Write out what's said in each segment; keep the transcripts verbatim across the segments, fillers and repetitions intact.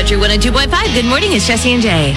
Country one oh two point five. Good morning, it's Jesse and Jay.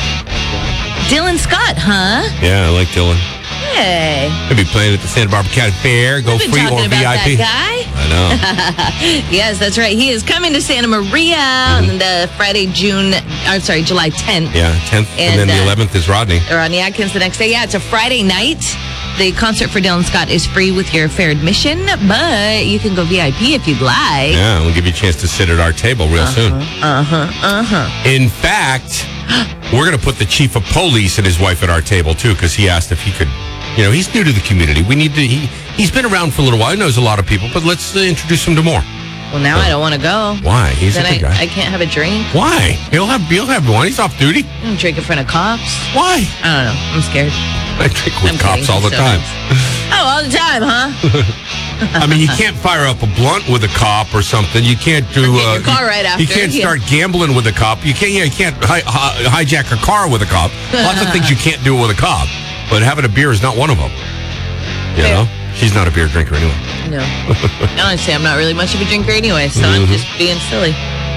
Dylan Scott, huh? Yeah, I like Dylan. Hey. He'll be playing at the Santa Barbara County Fair. Go We've been free talking or about V I P. That guy. I know. Yes, that's right. He is coming to Santa Maria mm-hmm. on the Friday, June, I'm sorry, July tenth. Yeah, tenth. And, and then uh, the eleventh is Rodney. Rodney Atkins the next day. Yeah, it's a Friday night. The concert for Dylan Scott is free with your fair admission, but you can go V I P if you'd like. Yeah, we'll give you a chance to sit at our table real uh-huh, soon. Uh-huh, uh-huh. In fact, we're going to put the chief of police and his wife at our table, too, because he asked if he could, you know, he's new to the community. We need to, he, he's been around for a little while. He knows a lot of people, but let's uh, introduce him to more. Well, now so, I don't want to go. Why? He's then a good I, guy. I can't have a drink. Why? He'll have, he'll have one. He's off duty. I don't drink in front of cops. Why? I don't know. I'm scared. I drink with I'm cops all the so time. Oh, all the time, huh? I mean, you can't fire up a blunt with a cop or something. You can't do. Or get uh, your car right after. You can't yeah. start gambling with a cop. You can't. Yeah, you can't hi- hi- hijack a car with a cop. Lots of things you can't do with a cop. But having a beer is not one of them. You Fair. know, she's not a beer drinker anyway. No, honestly, I'm not really much of a drinker anyway, so mm-hmm. I'm just being silly.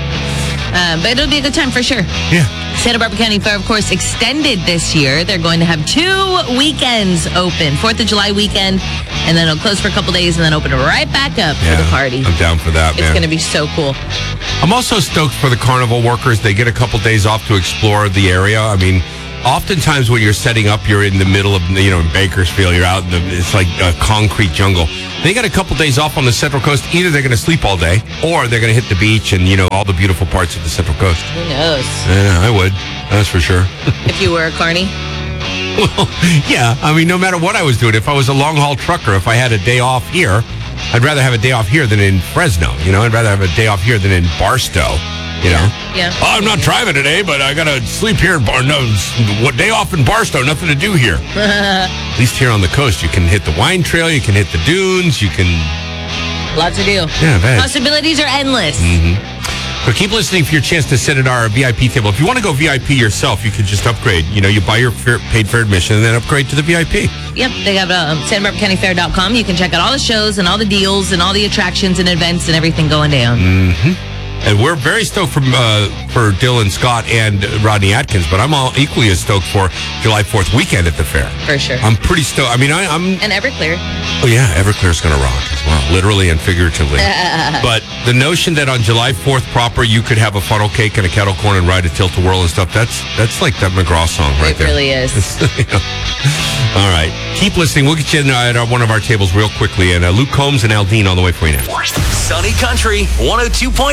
Uh, but it'll be a good time for sure. Yeah. Santa Barbara County Fair, of course, extended this year. They're going to have two weekends open. Fourth of July weekend, and then it'll close for a couple days, and then open right back up yeah, for the party. I'm down for that, man. It's going to be so cool. I'm also stoked for the carnival workers. They get a couple days off to explore the area. I mean, oftentimes when you're setting up, you're in the middle of, you know, in Bakersfield, you're out in the, it's like a concrete jungle. They got a couple days off on the Central Coast. Either they're going to sleep all day, or they're going to hit the beach and, you know, all the beautiful parts of the Central Coast. Who knows? Yeah, I would. That's for sure. If you were a carny? Well, yeah. I mean, no matter what I was doing, if I was a long-haul trucker, if I had a day off here, I'd rather have a day off here than in Fresno. You know, I'd rather have a day off here than in Barstow. You know? Yeah. Oh, I'm not driving today, but I got to sleep here in Bar. No, what day off in Barstow? Nothing to do here. At least here on the coast, you can hit the wine trail, you can hit the dunes, you can. Lots to do. Yeah, bad. Possibilities are endless. Mm-hmm. So keep listening for your chance to sit at our V I P table. If you want to go V I P yourself, you could just upgrade. You know, you buy your fair, paid fair admission and then upgrade to the V I P. Yep, they have uh, Santa Barbara County Fair dot com. You can check out all the shows and all the deals and all the attractions and events and everything going down. Mm-hmm. And we're very stoked for, uh, for Dylan Scott and Rodney Atkins, but I'm all equally as stoked for July fourth weekend at the fair. For sure. I'm pretty stoked. I mean, I, I'm... And Everclear. Oh, yeah, Everclear's going to rock as well, literally and figuratively. But the notion that on July fourth proper, you could have a funnel cake and a kettle corn and ride a tilt-a-whirl and stuff, that's that's like that McGraw song right it there. It really is. You know. All right. Keep listening. We'll get you in at uh, one of our tables real quickly. And uh, Luke Combs and Aldine on the way for you now. Sunny Country one oh two point five.